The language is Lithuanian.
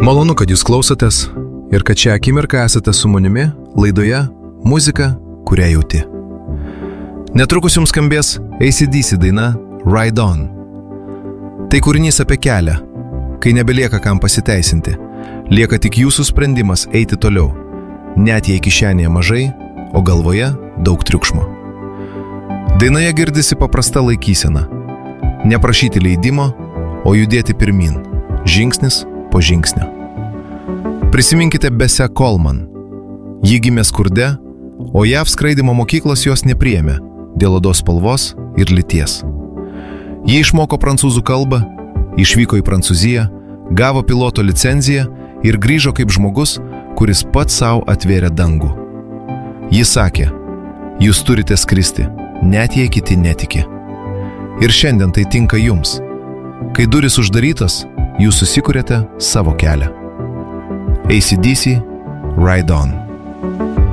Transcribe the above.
Malonu, kad jūs klausotės ir kad šią akimirką esate su manimi laidoje Muzika, kurią jauti. Netrukus jums skambės AC/DC daina Ride On. Tai kūrinys apie kelią, kai nebelieka kam pasiteisinti, lieka tik jūsų sprendimas eiti toliau, net jei kišenėje mažai, o galvoje daug triukšmo. Dainoje girdisi paprasta laikysena. Neprašyti leidimo, o judėti pirmin, žingsnis po žingsnio. Prisiminkite Bessie Coleman. Ji gimė skurde, o JAV skraidymo mokyklos jos nepriėmė dėl odos spalvos ir lyties. Ji išmoko prancūzų kalbą, išvyko į Prancūziją, gavo piloto licenciją ir grįžo kaip žmogus, kuris pats savo atvėrė dangų. Ji sakė, jūs turite skristi, net jei kiti netiki. Ir šiandien tai tinka jums. Kai durys uždarytos, jūs susikuriate savo kelią. AC/DC, Ride On.